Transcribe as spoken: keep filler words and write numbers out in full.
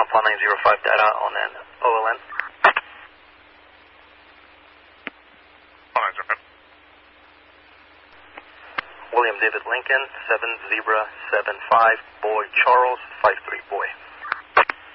Alpha nine zero five data on an O L N. William David Lincoln, seven Zebra seven five, Boy Charles, five three Boy.